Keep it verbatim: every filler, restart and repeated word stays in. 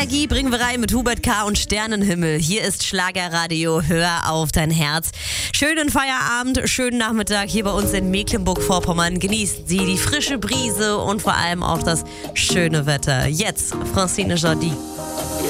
Energie bringen wir rein mit Hubert K. und Sternenhimmel. Hier ist Schlagerradio, hör auf dein Herz. Schönen Feierabend, schönen Nachmittag hier bei uns in Mecklenburg-Vorpommern. Genießt Sie die frische Brise und vor allem auch das schöne Wetter. Jetzt Francine Jordi.